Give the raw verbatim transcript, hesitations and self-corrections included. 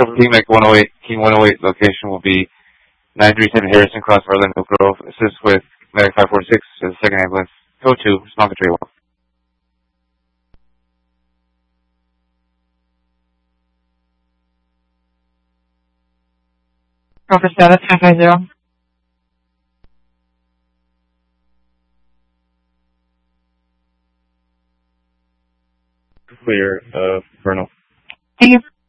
King Mac one oh eight, King one oh eight location will be nine three seven Harrison Cross, Orlando Grove. Assist with Medic five four six as the second ambulance. Go to small country one. Copy status, nine five zero. Clear, uh, Colonel. Thank you.